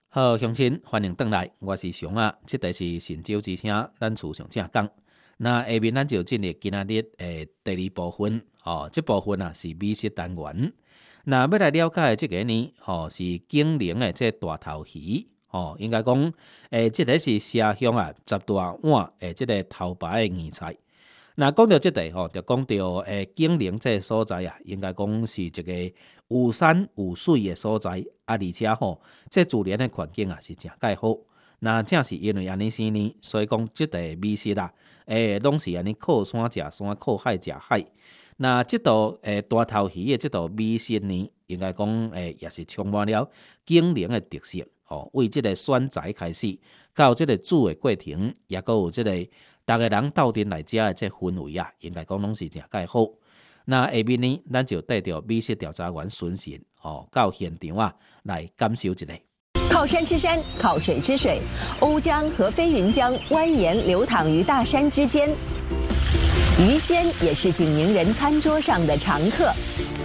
好，乡亲，欢迎回来，我是熊啊。这题是神州之声，咱厝上正讲。那下面咱就进入今仔日第二部分，这部分啊是美食单元。那要来了解的这个呢，是景陵的这大头鱼，应该讲，这个是社乡啊10大碗这个头牌的硬菜。那讲到这题就讲到景陵这个所在啊，应该讲是一个有山有水的所在，而且这自然的环境啊是真介好。那正是因为安尼生呢，所以讲这个美食啊，拢是安尼靠山食山，靠海食海。那这道大头鱼的这道美食呢，应该讲也是充满了景陵的特色。为这个选材开始，到这个煮的过程，也搁有这个大家人斗阵来食的这氛围啊，应该讲拢是真介好。那下面呢，咱就带着美食调查员孙贤到现场啊来感受一下。 靠山吃山，靠水吃水，瓯江和飞云江蜿蜒流淌于大山之间，鱼鲜也是景宁人餐桌上的常客。